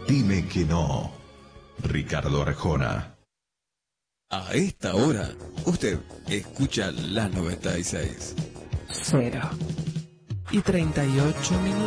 Dime que no. Ricardo Arjona. A esta hora, usted escucha la 96. 0:38 minutos.